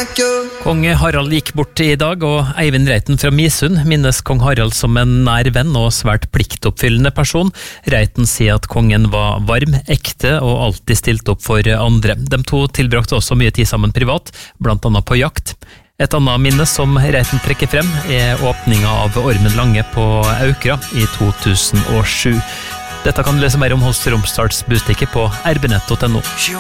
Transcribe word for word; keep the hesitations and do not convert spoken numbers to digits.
Kong Harald gikk bort i dag, og Eivind Reiten fra Misund minnes kong Harald som en nær venn og svært pliktoppfyllende person. Reiten sier at kongen var varm, ekte og alltid stilt opp for andre. De to tilbrakte også mye tid sammen privat, blant annet på jakt. Et annet minne som Reiten trekker frem er åpninga av Ormen Lange på Aukra i to tusen og sju. Dette kan du lese mer om hos Romsdals Bustikke på r b nett punktum no.